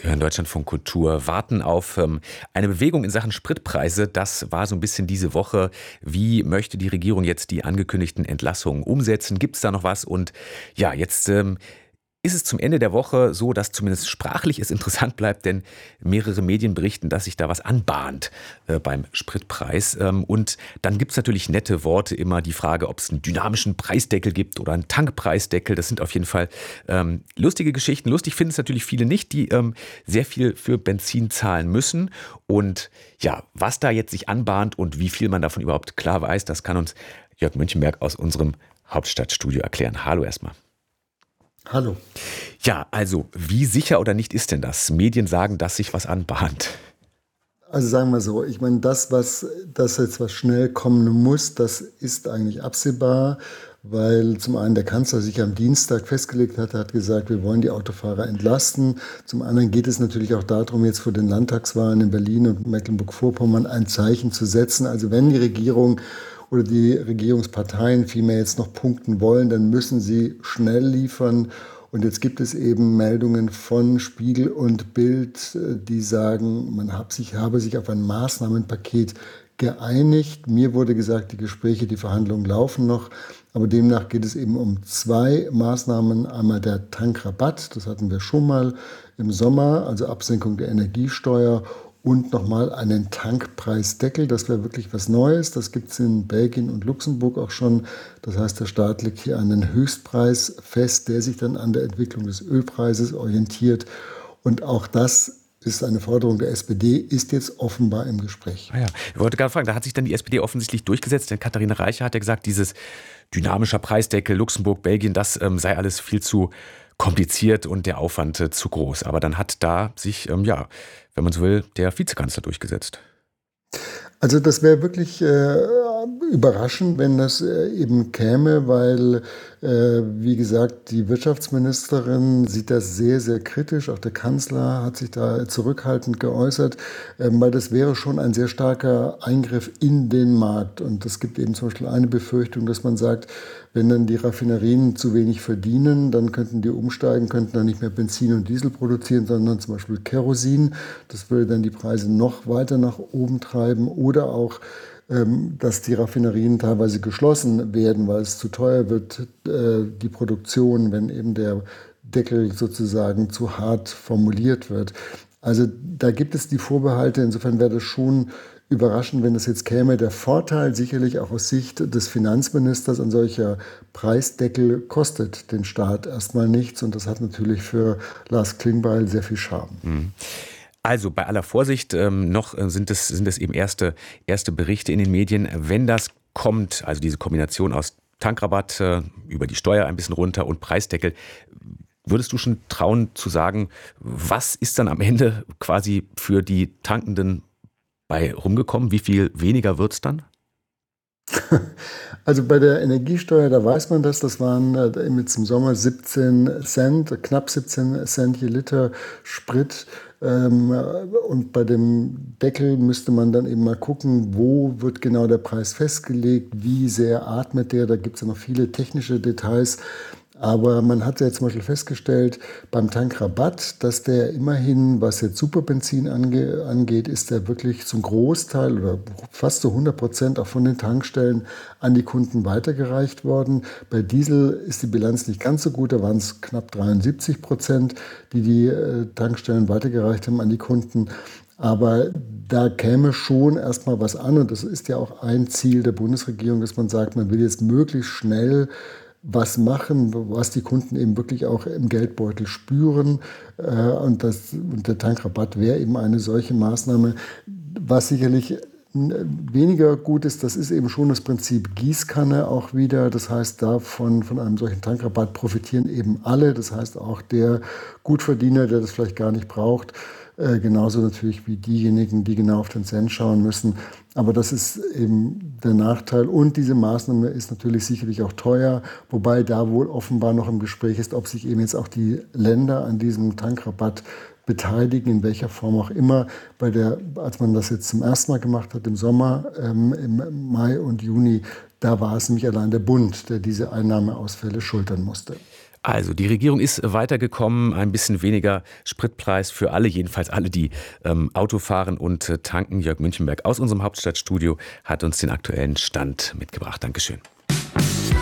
Wir hören Deutschlandfunk Kultur, warten auf eine Bewegung in Sachen Spritpreise. Das war so ein bisschen diese Woche. Wie möchte die Regierung jetzt die angekündigten Entlassungen umsetzen? Gibt es da noch was? Und ja, jetzt ist es zum Ende der Woche so, dass zumindest sprachlich es interessant bleibt, denn mehrere Medien berichten, dass sich da was anbahnt beim Spritpreis. Und dann gibt es natürlich nette Worte, immer die Frage, ob es einen dynamischen Preisdeckel gibt oder einen Tankpreisdeckel. Das sind auf jeden Fall lustige Geschichten. Lustig finden es natürlich viele nicht, die sehr viel für Benzin zahlen müssen. Und ja, was da jetzt sich anbahnt und wie viel man davon überhaupt klar weiß, das kann uns Jörg Mönchenberg aus unserem Hauptstadtstudio erklären. Hallo erstmal. Hallo. Ja, also wie sicher oder nicht ist denn das? Medien sagen, dass sich was anbahnt. Also sagen wir so, ich meine, das jetzt was schnell kommen muss, das ist eigentlich absehbar, weil zum einen der Kanzler sich am Dienstag festgelegt hat, er hat gesagt, wir wollen die Autofahrer entlasten. Zum anderen geht es natürlich auch darum, jetzt vor den Landtagswahlen in Berlin und Mecklenburg-Vorpommern ein Zeichen zu setzen. Also wenn die Regierung oder die Regierungsparteien vielmehr jetzt noch punkten wollen, dann müssen sie schnell liefern. Und jetzt gibt es eben Meldungen von Spiegel und Bild, die sagen, man habe sich auf ein Maßnahmenpaket geeinigt. Mir wurde gesagt, die Gespräche, die Verhandlungen laufen noch. Aber demnach geht es eben um zwei Maßnahmen. Einmal der Tankrabatt, das hatten wir schon mal im Sommer, also Absenkung der Energiesteuer. Und nochmal einen Tankpreisdeckel, das wäre wirklich was Neues. Das gibt es in Belgien und Luxemburg auch schon. Das heißt, der Staat legt hier einen Höchstpreis fest, der sich dann an der Entwicklung des Ölpreises orientiert. Und auch das ist eine Forderung der SPD, ist jetzt offenbar im Gespräch. Ah ja, ich wollte gerade fragen, da hat sich dann die SPD offensichtlich durchgesetzt, denn Katharina Reiche hat ja gesagt, dieses dynamischer Preisdeckel, Luxemburg, Belgien, das sei alles viel zu kompliziert und der Aufwand zu groß. Aber dann hat da sich, wenn man so will, der Vizekanzler durchgesetzt. Also das wäre wirklich überraschend, wenn das eben käme, weil, wie gesagt, die Wirtschaftsministerin sieht das sehr, sehr kritisch. Auch der Kanzler hat sich da zurückhaltend geäußert, weil das wäre schon ein sehr starker Eingriff in den Markt. Und es gibt eben zum Beispiel eine Befürchtung, dass man sagt, wenn dann die Raffinerien zu wenig verdienen, dann könnten die umsteigen, könnten dann nicht mehr Benzin und Diesel produzieren, sondern zum Beispiel Kerosin. Das würde dann die Preise noch weiter nach oben treiben. Oder auch, dass die Raffinerien teilweise geschlossen werden, weil es zu teuer wird, die Produktion, wenn eben der Deckel sozusagen zu hart formuliert wird. Also da gibt es die Vorbehalte. Insofern wäre das schon überraschend, wenn das jetzt käme. Der Vorteil sicherlich auch aus Sicht des Finanzministers, ein solcher Preisdeckel kostet den Staat erstmal nichts. Und das hat natürlich für Lars Klingbeil sehr viel Charme. Also bei aller Vorsicht, noch sind es eben erste Berichte in den Medien. Wenn das kommt, also diese Kombination aus Tankrabatt über die Steuer ein bisschen runter und Preisdeckel, würdest du schon trauen zu sagen, was ist dann am Ende quasi für die Tankenden bei rumgekommen? Wie viel weniger wird es dann? Also bei der Energiesteuer, da weiß man das, das waren jetzt im Sommer 17 Cent, knapp 17 Cent je Liter Sprit. Und bei dem Deckel müsste man dann eben mal gucken, wo wird genau der Preis festgelegt, wie sehr atmet der, da gibt es ja noch viele technische Details. Aber man hat ja zum Beispiel festgestellt, beim Tankrabatt, dass der immerhin, was jetzt Superbenzin angeht, ist der wirklich zum Großteil oder fast zu 100% auch von den Tankstellen an die Kunden weitergereicht worden. Bei Diesel ist die Bilanz nicht ganz so gut, da waren es knapp 73%, die Tankstellen weitergereicht haben an die Kunden. Aber da käme schon erstmal was an und das ist ja auch ein Ziel der Bundesregierung, dass man sagt, man will jetzt möglichst schnell was machen, was die Kunden eben wirklich auch im Geldbeutel spüren. Und der Tankrabatt wäre eben eine solche Maßnahme. Was sicherlich weniger gut ist, das ist eben schon das Prinzip Gießkanne auch wieder. Das heißt, von einem solchen Tankrabatt profitieren eben alle. Das heißt auch der Gutverdiener, der das vielleicht gar nicht braucht. Genauso natürlich wie diejenigen, die genau auf den Cent schauen müssen. Aber das ist eben der Nachteil. Und diese Maßnahme ist natürlich sicherlich auch teuer, wobei da wohl offenbar noch im Gespräch ist, ob sich eben jetzt auch die Länder an diesem Tankrabatt beteiligen, in welcher Form auch immer. Als man das jetzt zum ersten Mal gemacht hat im Sommer, im Mai und Juni, da war es nämlich allein der Bund, der diese Einnahmeausfälle schultern musste. Also die Regierung ist weitergekommen, ein bisschen weniger Spritpreis für alle, jedenfalls alle, die Auto fahren und tanken. Jörg Münchenberg aus unserem Hauptstadtstudio hat uns den aktuellen Stand mitgebracht. Dankeschön.